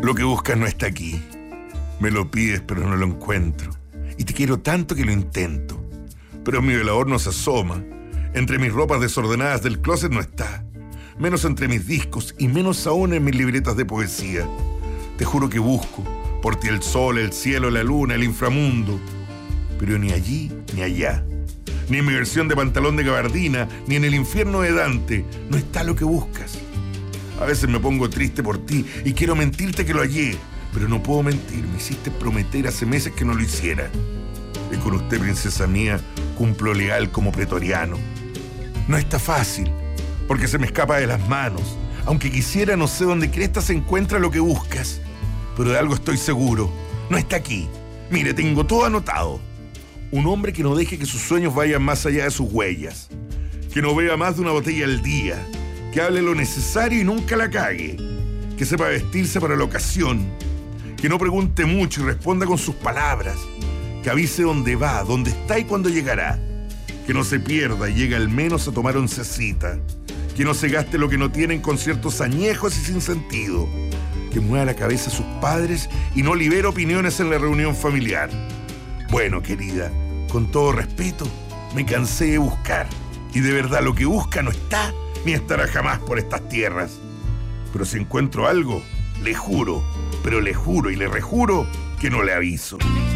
Lo que buscas no está aquí. Me lo pides, pero no lo encuentro. Y te quiero tanto que lo intento. Pero mi velador no se asoma. Entre mis ropas desordenadas del closet no está. Menos entre mis discos y menos aún en mis libretas de poesía. Te juro que busco por ti el sol, el cielo, la luna, el inframundo. Pero ni allí ni allá. Ni en mi versión de pantalón de gabardina, ni en el infierno de Dante, no está lo que buscas. A veces me pongo triste por ti y quiero mentirte que lo hallé, pero no puedo mentir, me hiciste prometer hace meses que no lo hiciera. Y con usted, princesa mía, cumplo leal como pretoriano. No está fácil, porque se me escapa de las manos. Aunque quisiera, no sé dónde cresta se encuentra lo que buscas. Pero de algo estoy seguro, no está aquí. Mire, tengo todo anotado. Un hombre que no deje que sus sueños vayan más allá de sus huellas. Que no beba más de una botella al día. Que hable lo necesario y nunca la cague. Que sepa vestirse para la ocasión. Que no pregunte mucho y responda con sus palabras. Que avise dónde va, dónde está y cuándo llegará. Que no se pierda y llegue al menos a tomar oncecita. Que no se gaste lo que no tiene en conciertos añejos y sin sentido. Que mueva la cabeza a sus padres y no libere opiniones en la reunión familiar. Bueno, querida, con todo respeto, me cansé de buscar. Y de verdad lo que busca no está, ni estará jamás por estas tierras. Pero si encuentro algo, le juro, pero le juro y le rejuro que no le aviso.